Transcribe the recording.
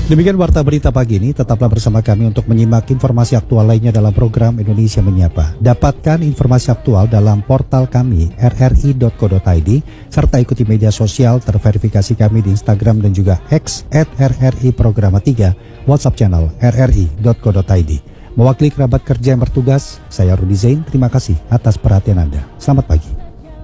Demikian warta berita pagi ini, tetaplah bersama kami untuk menyimak informasi aktual lainnya dalam program Indonesia Menyapa. Dapatkan informasi aktual dalam portal kami rri.co.id serta ikuti media sosial terverifikasi kami di Instagram dan juga X @RRI Programa 3, WhatsApp channel rri.co.id. Mewakili kerabat kerja yang bertugas, saya Rudi Zain, terima kasih atas perhatian Anda. Selamat pagi.